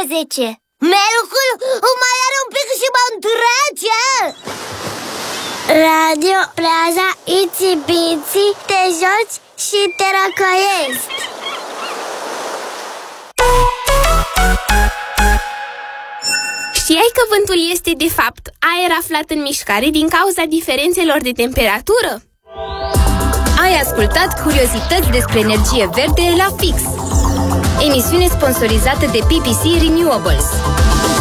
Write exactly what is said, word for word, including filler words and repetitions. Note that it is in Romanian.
paisprezece. Mercur mai are un pic și mă întrece. Radio Plaza Itsy Bitsy, te joci și te răcăiești. Știai că vântul este, de fapt, aer aflat în mișcare din cauza diferențelor de temperatură? Ai ascultat curiozități despre energie verde la Fix, emisiune sponsorizată de P P C Renewables.